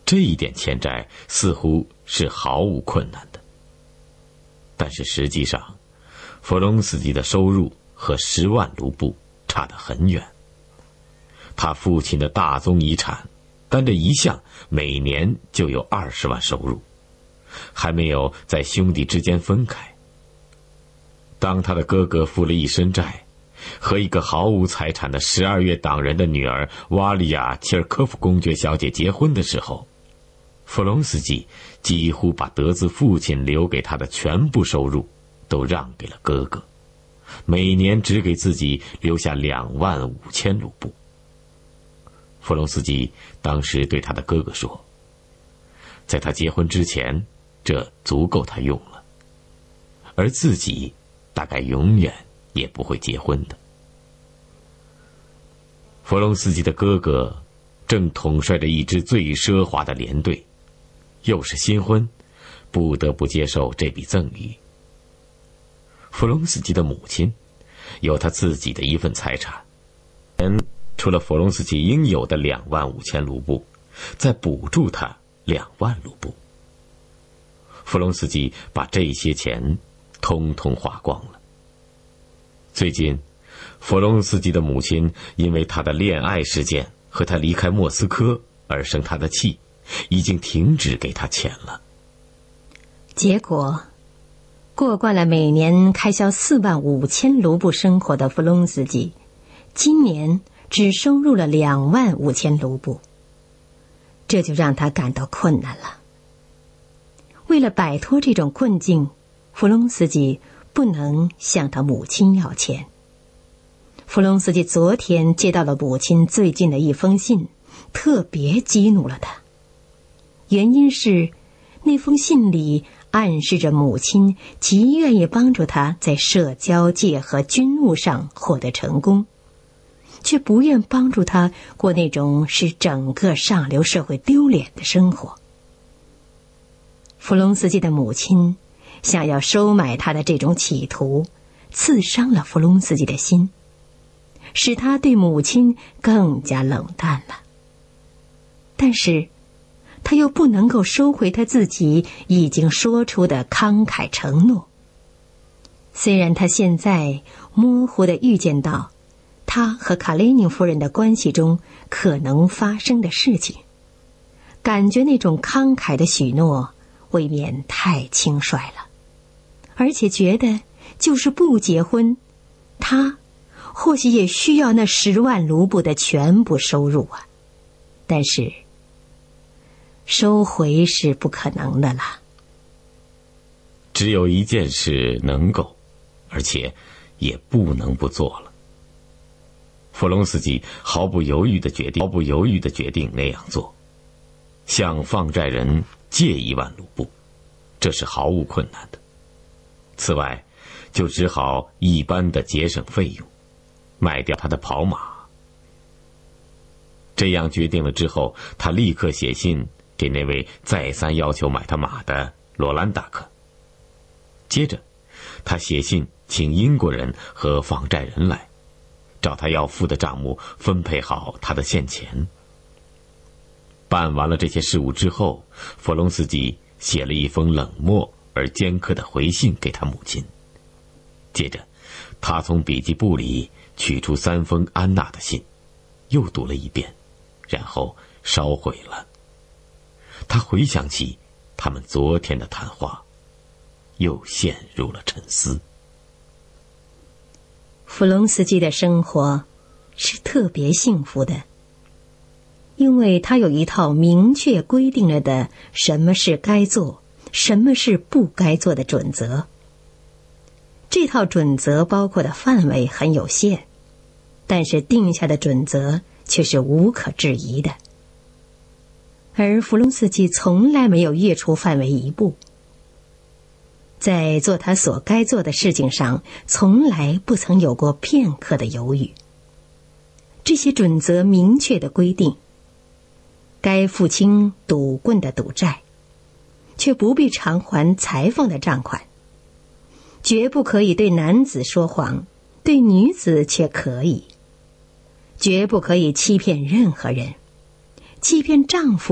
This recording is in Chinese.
这一点欠债似乎是毫无困难的。但是实际上，弗隆斯基的收入和10万卢布差得很远。他父亲的大宗遗产单这一项每年就有20万收入，还没有在兄弟之间分开。当他的哥哥负了一身债，和一个毫无财产的12月党人的女儿瓦利亚·切尔科夫公爵小姐结婚的时候，弗隆斯基几乎把得自父亲留给他的全部收入都让给了哥哥，每年只给自己留下25000卢布。弗隆斯基当时对他的哥哥说，在他结婚之前，这足够他用了，而自己大概永远也不会结婚的。弗隆斯基的哥哥正统帅着一支最奢华的连队，又是新婚，不得不接受这笔赠与。弗隆斯基的母亲有他自己的一份财产，除了弗隆斯基应有的25000卢布，再补助他2万卢布。弗隆斯基把这些钱通通花光了。最近，弗隆斯基的母亲因为他的恋爱事件和他离开莫斯科而生他的气，已经停止给他钱了。 结果，过惯了每年开销45000卢布生活的弗隆斯基，今年只收入了25000卢布，这就让他感到困难了。为了摆脱这种困境，弗隆斯基不能向他母亲要钱。弗隆斯基昨天接到了母亲最近的一封信，特别激怒了他。原因是那封信里暗示着母亲极愿意帮助他在社交界和军务上获得成功，却不愿帮助他过那种使整个上流社会丢脸的生活。弗隆斯基的母亲想要收买他的这种企图，刺伤了弗隆斯基的心，使他对母亲更加冷淡了。但是他又不能够收回他自己已经说出的慷慨承诺。虽然他现在模糊地预见到他和卡列宁夫人的关系中可能发生的事情，感觉那种慷慨的许诺未免太轻率了，而且觉得就是不结婚，他或许也需要那10万卢布的全部收入啊。但是收回是不可能的了。 只有一件事能够，而且也不能不做了。弗隆斯基毫不犹豫地决定那样做，向放债人借1万卢布，这是毫无困难的。此外，就只好一般的节省费用，卖掉他的跑马。这样决定了之后，他立刻写信给那位再三要求买他马的罗兰达克。接着，他写信请英国人和放债人来，照他要付的账目分配好他的现钱。办完了这些事务之后，弗隆斯基写了一封冷漠而尖刻的回信给他母亲。接着，他从笔记簿里取出3封安娜的信，又读了一遍，然后烧毁了。他回想起他们昨天的谈话，又陷入了沉思。 弗隆斯基的生活是特别幸福的，因为他有一套明确规定了的什么是该做，什么是不该做的准则。这套准则包括的范围很有限，但是定下的准则却是无可置疑的。而弗隆斯基从来没有越出范围一步，在做他所该做的事情上，从来不曾有过片刻的犹豫。这些准则明确的规定，该付清赌棍的赌债，却不必偿还裁缝的账款；绝不可以对男子说谎，对女子却可以；绝不可以欺骗任何人，欺骗丈夫